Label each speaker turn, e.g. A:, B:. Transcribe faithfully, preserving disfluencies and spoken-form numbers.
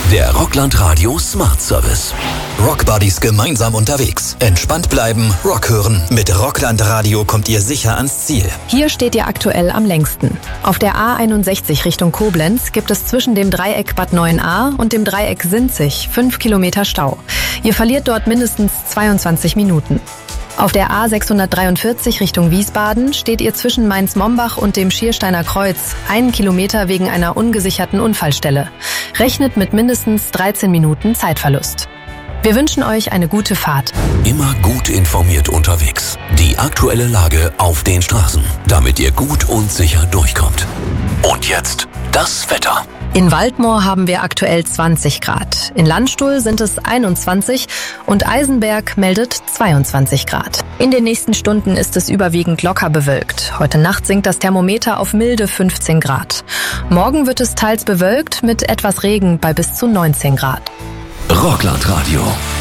A: Der Rockland Radio Smart Service. Rockbuddies gemeinsam unterwegs. Entspannt bleiben, Rock hören. Mit Rockland Radio kommt ihr sicher ans Ziel.
B: Hier steht ihr aktuell am längsten. Auf der A einundsechzig Richtung Koblenz gibt es zwischen dem Dreieck Bad Neuenahr und dem Dreieck Sinzig fünf Kilometer Stau. Ihr verliert dort mindestens zweiundzwanzig Minuten. Auf der A sechshundertdreiundvierzig Richtung Wiesbaden steht ihr zwischen Mainz-Mombach und dem Schiersteiner Kreuz einen Kilometer wegen einer ungesicherten Unfallstelle. Rechnet mit mindestens dreizehn Minuten Zeitverlust. Wir wünschen euch eine gute Fahrt.
A: Immer gut informiert unterwegs. Die aktuelle Lage auf den Straßen, damit ihr gut und sicher durchkommt. Und jetzt das Wetter.
B: In Waldmoor haben wir aktuell zwanzig Grad. In Landstuhl sind es einundzwanzig und Eisenberg meldet zweiundzwanzig Grad. In den nächsten Stunden ist es überwiegend locker bewölkt. Heute Nacht sinkt das Thermometer auf milde fünfzehn Grad. Morgen wird es teils bewölkt mit etwas Regen bei bis zu neunzehn Grad.
A: Rockland Radio.